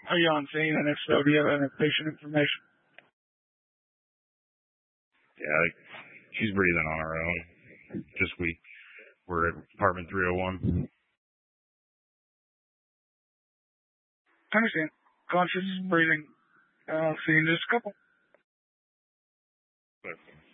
Are you on scene? And if so, do you have any patient information? Yeah, she's breathing on her own. We're at apartment 301. I understand. Conscious breathing. See you in just a couple. But